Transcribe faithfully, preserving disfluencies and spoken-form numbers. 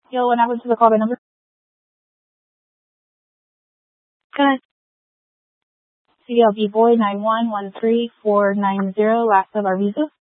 Yo, what happened to the callback number? Good. C L B boy nine one one three four nine zero, last of our visa.